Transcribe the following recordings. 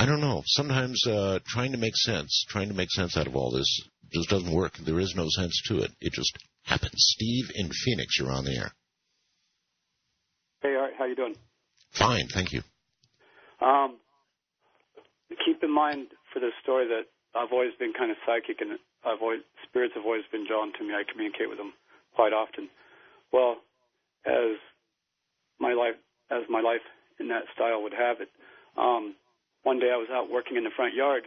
I don't know. Sometimes trying to make sense out of all this just doesn't work. There is no sense to it. It just happens. Steve in Phoenix, you're on the air. Hey, Art, how you doing? Fine, thank you. Keep in mind for this story that I've always been kind of psychic, and spirits have always been drawn to me. I communicate with them quite often. Well, as my life in that style would have it, one day I was out working in the front yard,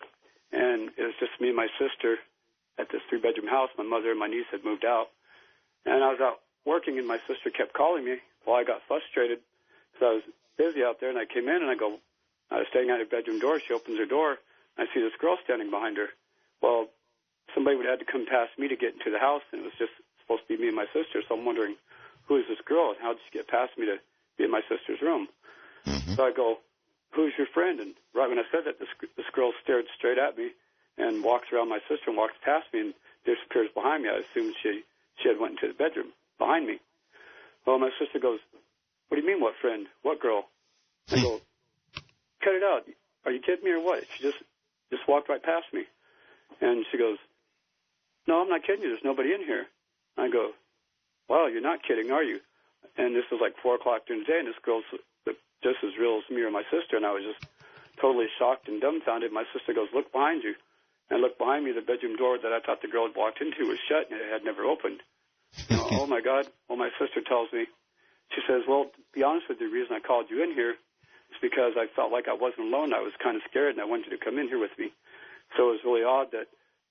and it was just me and my sister at this 3-bedroom house. My mother and my niece had moved out, and I was out working, and my sister kept calling me. Well, I got frustrated because I was busy out there, and I came in, and I was staying at her bedroom door. She opens her door, and I see this girl standing behind her. Well, somebody would have had to come past me to get into the house, and it was just supposed to be me and my sister, so I'm wondering, who is this girl, and how did she get past me to be in my sister's room? Mm-hmm. So I go, who's your friend? And right when I said that, this girl stared straight at me and walks around my sister and walks past me and disappears behind me. I assumed she had went into the bedroom behind me. Well, my sister goes, what do you mean, what friend? What girl? I go, cut it out. Are you kidding me or what? She just walked right past me. And she goes, no, I'm not kidding you. There's nobody in here. I go, wow, you're not kidding, are you? And this was like 4 o'clock during the day, and this girl's just as real as me or my sister, and I was just totally shocked and dumbfounded. My sister goes, look behind you. And I looked behind me. The bedroom door that I thought the girl had walked into was shut, and it had never opened. Oh, my God. Well, my sister tells me, she says, well, to be honest with you, the reason I called you in here is because I felt like I wasn't alone. I was kind of scared, and I wanted you to come in here with me. So it was really odd that,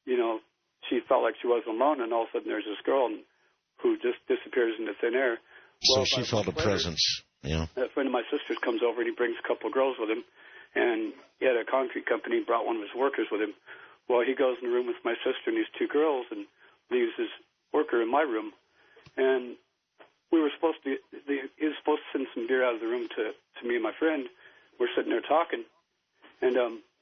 she felt like she wasn't alone, and all of a sudden there's this girl who just disappears into thin air. So she felt a presence. Yeah. A friend of my sister's comes over, and he brings a couple of girls with him, and he had a concrete company, brought one of his workers with him. Well, he goes in the room with my sister and these 2 girls and leaves his worker in my room. And he was supposed to send some beer out of the room to me and my friend. We're sitting there talking, and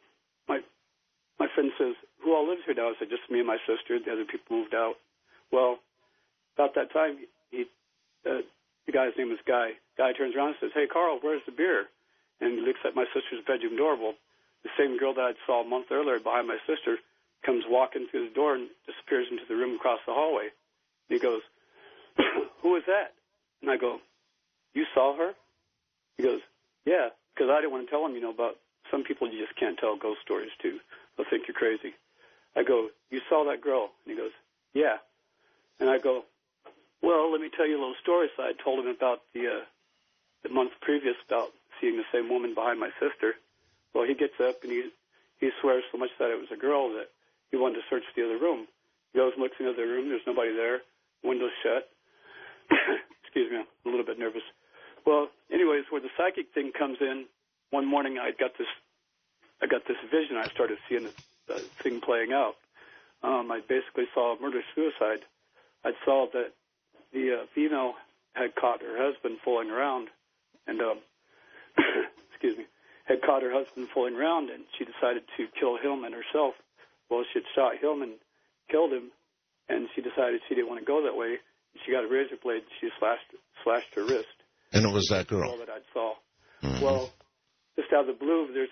my friend says, who all lives here now? I said, just me and my sister. The other people moved out. Well, about that time, the guy's name was Guy. Guy turns around and says, hey, Carl, where's the beer? And he looks at my sister's bedroom door. Well, the same girl that I saw a month earlier behind my sister comes walking through the door and disappears into the room across the hallway. And he goes, who is that? And I go, you saw her? He goes, yeah, because I didn't want to tell him, about some people you just can't tell ghost stories to. They'll think you're crazy. I go, you saw that girl? And he goes, yeah. And I go, well, let me tell you a little story. So I told him about the month previous about seeing the same woman behind my sister. Well, he gets up and he swears so much that it was a girl that he wanted to search the other room. He goes and looks in the other room. There's nobody there. Window's shut. Excuse me, I'm a little bit nervous. Well, anyways, where the psychic thing comes in, one morning I got this vision. I started seeing the thing playing out. I basically saw a murder-suicide. I saw that the female had caught her husband fooling around, and excuse me, had caught her husband fooling around, and she decided to kill him and herself. Well, she had shot him and killed him, and she decided she didn't want to go that way. She got a razor blade. She slashed her wrist. And it was that girl. All that I saw. Mm-hmm. Well, just out of the blue, there's.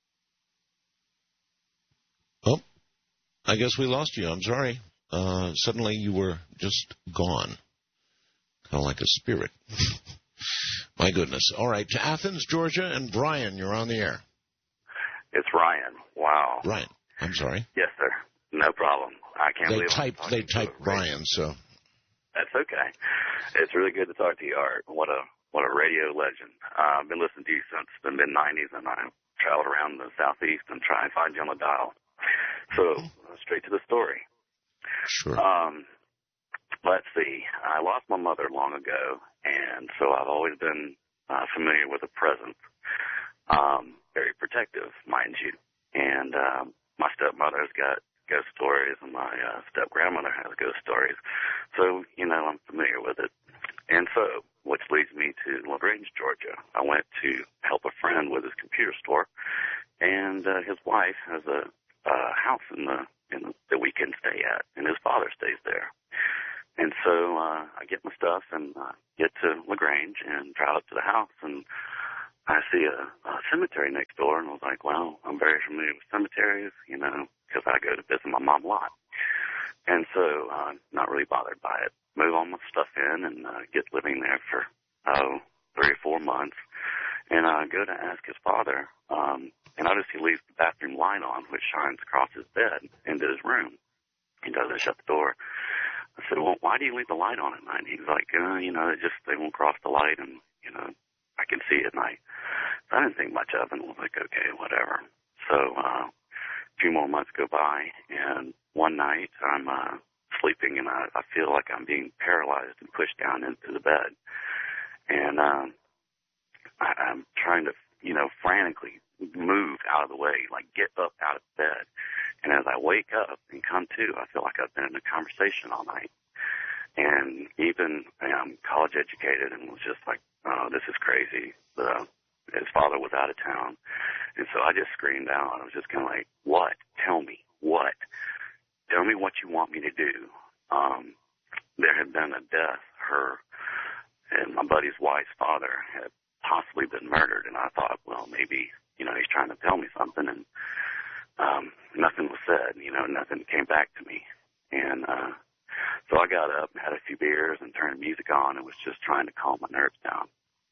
Oh, I guess we lost you. I'm sorry. Suddenly you were just gone, kind of like a spirit. My goodness. All right, to Athens, Georgia, and Brian, you're on the air. It's Ryan. Wow. Ryan, I'm sorry. Yes, sir. No problem. I can't believe they typed Brian, so. That's okay. It's really good to talk to you, Art. What a radio legend. I've been listening to you since the mid-'90s, and I've traveled around the Southeast and try and find you on the dial. So, straight to the story. Sure. Let's see. I lost my mother long ago, and so I've always been familiar with the presence. Very protective, mind you. And my stepmother's got ghost stories, and my step-grandmother has ghost stories. So, I'm familiar with it. And so, which leads me to LaGrange, Georgia. I went to help a friend with his computer store, and his wife has a house in the weekend stay at, and his father stays there. And so I get my stuff and get to LaGrange and drive up to the house, and I see a cemetery next door, and I was like, well, I'm very familiar with cemeteries, because I go to visit my mom a lot. And so, not really bothered by it. Move all my stuff in and get living there for, 3 or 4 months. And I go to ask his father, and I just he leaves the bathroom light on, which shines across his bed into his room. He doesn't shut the door. I said, well, why do you leave the light on at night? And he's like, they won't cross the light, and, I can see at night. So I didn't think much of it, and was like, okay, whatever. So a few more months go by, and one night I'm sleeping, and I feel like I'm being paralyzed and pushed down into the bed. And I'm trying to, frantically move out of the way, like get up out of bed. And as I wake up and come to, I feel like I've been in a conversation all night. And even I'm college educated and was just like, oh, this is crazy. His father was out of town. And so I just screamed out. I was just kind of like, what? Tell me. What? Tell me what you want me to do. There had been a death. Her and my buddy's wife's father had possibly been murdered. And I thought, well, maybe, he's trying to tell me something. And nothing was said, nothing came back to me. And so I got up and had a few beers and turned music on and was just trying to calm my nerves down.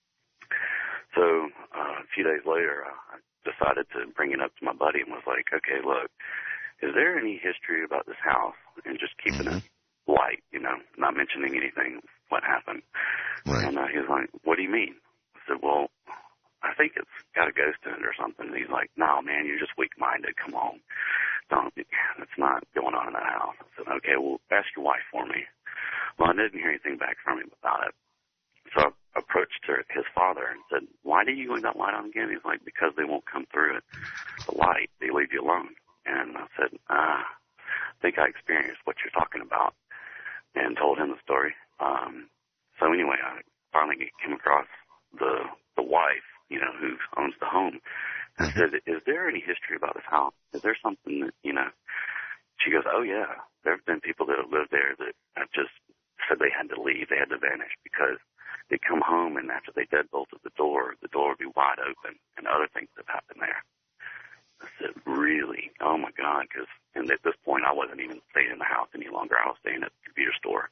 So a few days later, I decided to bring it up to my buddy and was like, okay, look, is there any history about this house? And just keeping it light, not mentioning anything, what happened. Right. And he was like, what do you mean? I said, well, I think it's got a ghost in it or something. And he's like, no, man, you're just weak-minded. Come on. It's not going on in that house. I said, okay, well, ask your wife for me. Well, I didn't hear anything back from him about it. So I approached his father and said, why do you leave that light on again? He's like, because they won't come through it. The light, they leave you alone. And I said, I think I experienced what you're talking about, and told him the story. So anyway, I finally came across the wife, who owns the home. And I said, is there any history about this house? Is there something that, She goes, oh, yeah. There have been people that have lived there that have just said they had to leave, they had to vanish, because they'd come home, and after they deadbolted the door would be wide open, and other things have happened there. I said, really? Oh, my God, and at this point, I wasn't even staying in the house any longer. I was staying at the computer store.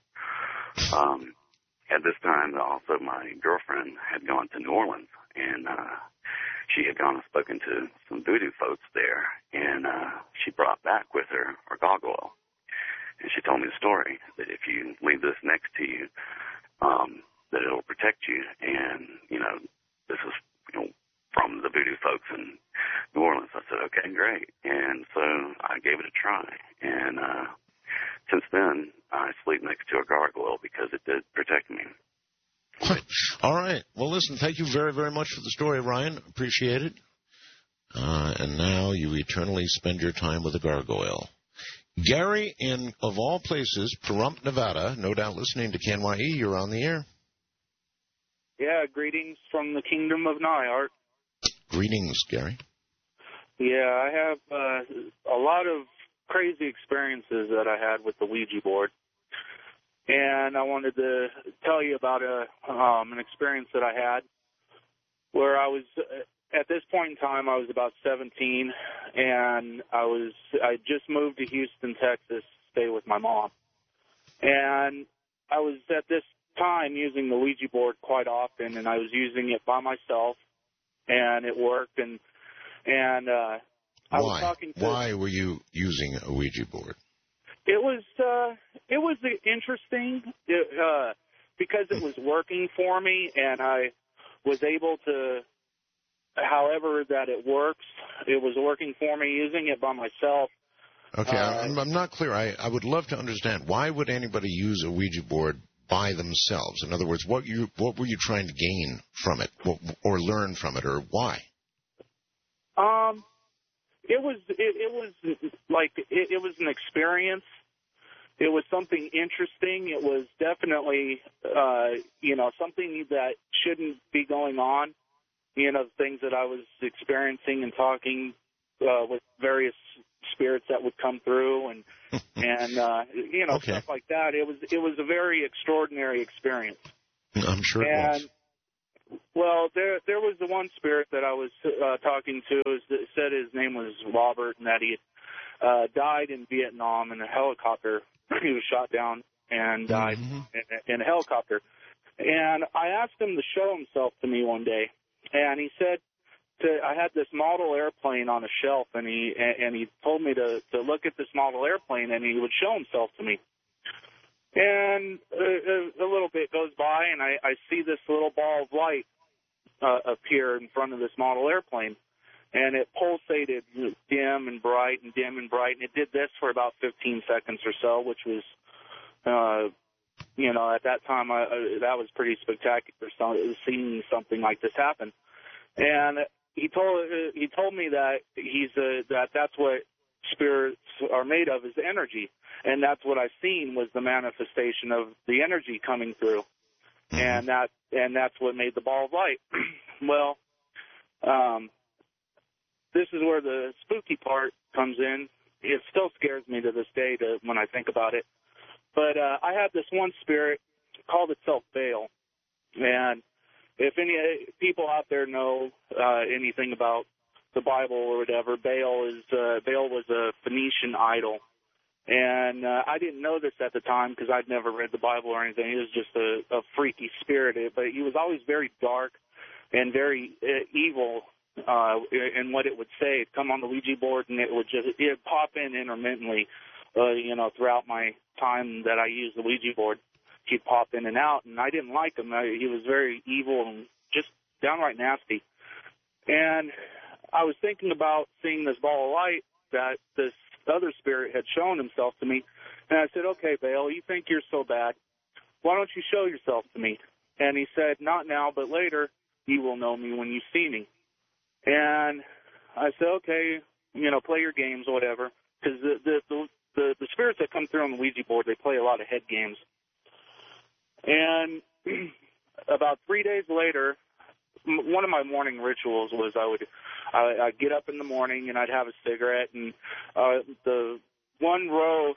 At this time, also, my girlfriend had gone to New Orleans, and she had gone and spoken to some voodoo folks there, and she brought back with her gargoyle. And she told me the story that if you leave this next to you, that it'll protect you. And, this is, from the voodoo folks in New Orleans. I said, okay, great. And so I gave it a try. And since then, I sleep next to a gargoyle because it did protect me. All right. Well, listen, thank you very, very much for the story, Ryan. Appreciate it. And now you eternally spend your time with a gargoyle. Gary, of all places, Pahrump, Nevada, no doubt listening to KNYE, you're on the air. Yeah, greetings from the Kingdom of Nye, Art. Greetings, Gary. Yeah, I have a lot of crazy experiences that I had with the Ouija board. And I wanted to tell you about an experience that I had where I was, at this point in time, I was about 17, and I just moved to Houston, Texas, to stay with my mom. And I was at this time using the Ouija board quite often, and I was using it by myself, and it worked. And I was talking to... Why were you using a Ouija board? It was interesting because it was working for me, and I was able to, however that it works, it was working for me using it by myself. Okay, I'm not clear. I would love to understand, why would anybody use a Ouija board by themselves? In other words, what were you trying to gain from it, or learn from it, or why? It was an experience. It was something interesting. It was definitely, something that shouldn't be going on. Things that I was experiencing and talking with various spirits that would come through and okay. Stuff like that. It was a very extraordinary experience. I'm sure it was. Well, there was the one spirit that I was talking to. Said his name was Robert, and that he had died in Vietnam in a helicopter. He was shot down and died in a helicopter. And I asked him to show himself to me one day, and he said I had this model airplane on a shelf, and he told me to look at this model airplane, and he would show himself to me. And a little bit goes by, and I see this little ball of light appear in front of this model airplane, and it pulsated dim and bright and dim and bright, and it did this for about 15 seconds or so, which was, at that time, that was pretty spectacular, seeing something like this happen. And he told me that that's what spirits are made of, is energy, and that's what I seen was the manifestation of the energy coming through, and that's what made the ball of light. Well, this is where the spooky part comes in. It still scares me to this day when I think about it. But I had this one spirit, called itself Baal, and if any people out there know anything about the Bible or whatever, Baal was a Phoenician idol. And I didn't know this at the time because I'd never read the Bible or anything. He was just a freaky spirit. But he was always very dark and very evil in what it would say. It'd come on the Ouija board, and it'd pop in intermittently, throughout my time that I used the Ouija board. He'd pop in and out, and I didn't like him. He was very evil and just downright nasty. And I was thinking about seeing this ball of light that this other spirit had shown himself to me, and I said, okay, Baal, you think you're so bad. Why don't you show yourself to me? And he said, not now, but later you will know me when you see me. And I said, okay, play your games or whatever, because the spirits that come through on the Ouija board, they play a lot of head games. And about 3 days later, one of my morning rituals was I'd get up in the morning and I'd have a cigarette, and the one row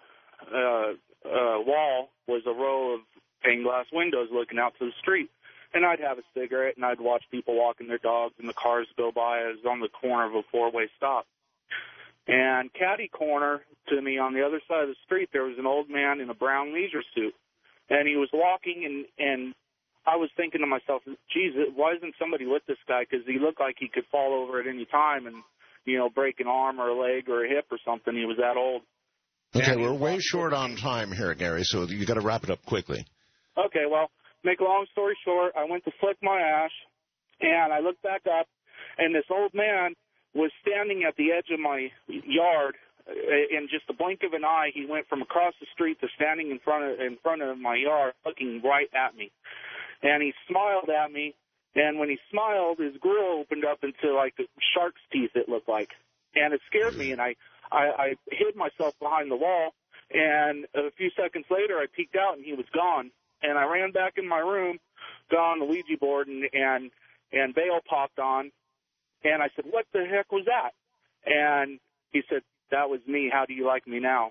wall was a row of stained glass windows looking out to the street. And I'd have a cigarette and I'd watch people walking their dogs and the cars go by. I was on the corner of a four-way stop. And catty corner to me on the other side of the street, there was an old man in a brown leisure suit. And he was walking, and I was thinking to myself, geez, why isn't somebody with this guy? Because he looked like he could fall over at any time and, break an arm or a leg or a hip or something. He was that old. Okay, we're way short on time here, Gary, so you got to wrap it up quickly. Okay, well, make a long story short, I went to flick my ash, and I looked back up, and this old man was standing at the edge of my yard. In just a blink of an eye, he went from across the street to standing in front of my yard, looking right at me. And he smiled at me, and when he smiled, his grill opened up into like a shark's teeth, it looked like. And it scared me, and I hid myself behind the wall, and a few seconds later, I peeked out, and he was gone. And I ran back in my room, got on the Ouija board, and Baal popped on, and I said, what the heck was that? And he said, that was me. How do you like me now?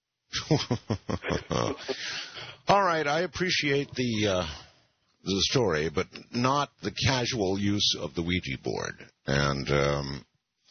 All right. I appreciate the story, but not the casual use of the Ouija board. And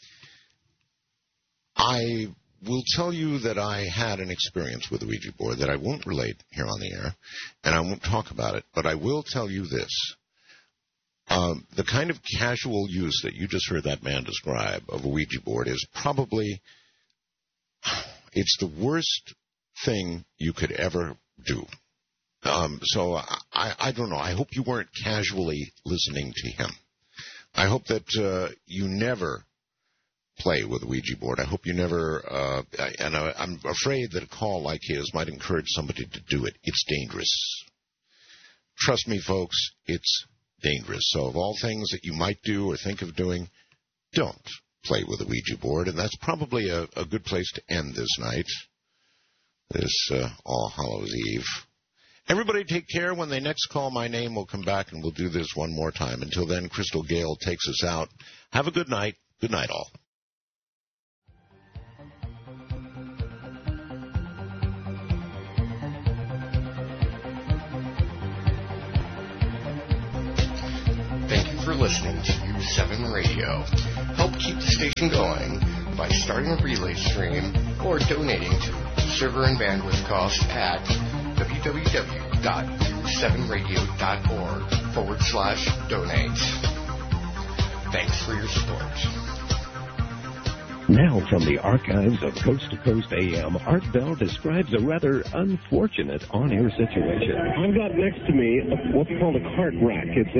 I will tell you that I had an experience with the Ouija board that I won't relate here on the air, and I won't talk about it, but I will tell you this. The kind of casual use that you just heard that man describe of a Ouija board is probably... it's the worst thing you could ever do. So I don't know. I hope you weren't casually listening to him. I hope that you never play with a Ouija board. I hope you never, and I'm afraid that a call like his might encourage somebody to do it. It's dangerous. Trust me, folks, it's dangerous. So of all things that you might do or think of doing, don't play with a Ouija board, and that's probably a good place to end this night, this All Hallows Eve. Everybody take care. When they next call my name, we'll come back and we'll do this one more time. Until then, Crystal Gale takes us out. Have a good night. Good night, all. Thank for listening to U7 Radio. Help keep the station going by starting a relay stream or donating to server and bandwidth costs at www.u7radio.org/donate. Thanks for your support. Now from the archives of Coast to Coast AM, Art Bell describes a rather unfortunate on-air situation. I've got next to me what's called a cart rack. It's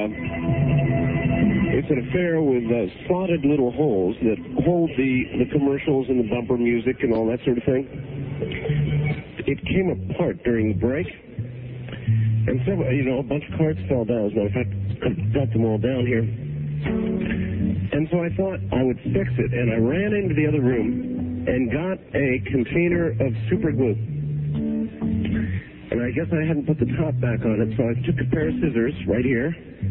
an affair with slotted little holes that hold the commercials and the bumper music and all that sort of thing. It came apart during the break, and so a bunch of carts fell down. As a matter of fact, I've got them all down here. And so I thought I would fix it, and I ran into the other room and got a container of super glue. And I guess I hadn't put the top back on it, so I took a pair of scissors right here,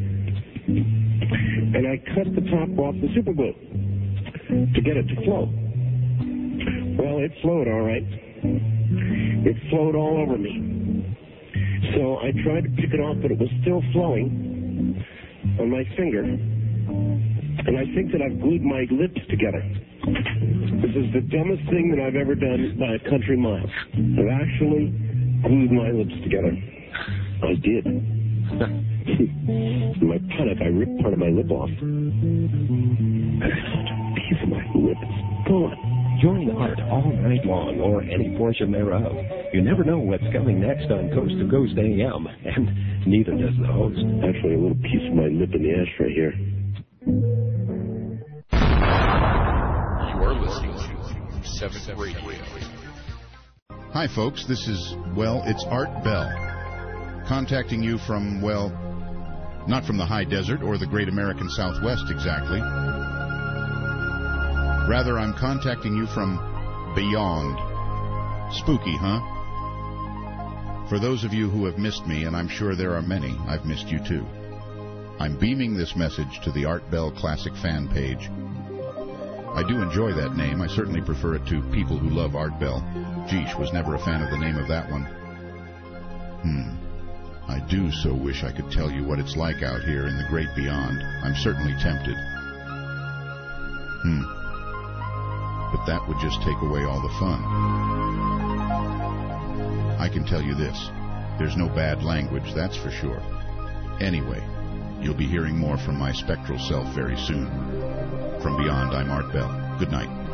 and I cut the top off the super glue to get it to flow. Well, it flowed all right. It flowed all over me. So I tried to pick it off, but it was still flowing on my finger. And I think that I've glued my lips together. This is the dumbest thing that I've ever done by a country mile. I've actually glued my lips together. I did. In my panic, I ripped part of my lip off. A piece of my lip is gone. Join Art all night long, or any portion thereof. You never know what's coming next on Coast to Coast AM, and neither does the host. Actually, a little piece of my lip in the ashtray here. You are listening to 7 Radio. Hi, folks. This is, it's Art Bell. Contacting you from, not from the high desert or the great American Southwest exactly. Rather, I'm contacting you from beyond. Spooky, huh? For those of you who have missed me, and I'm sure there are many, I've missed you too. I'm beaming this message to the Art Bell Classic fan page. I do enjoy that name. I certainly prefer it to people who love Art Bell. Geesh, was never a fan of the name of that one. I do so wish I could tell you what it's like out here in the great beyond. I'm certainly tempted. But that would just take away all the fun. I can tell you this. There's no bad language, that's for sure. Anyway, you'll be hearing more from my spectral self very soon. From beyond, I'm Art Bell. Good night.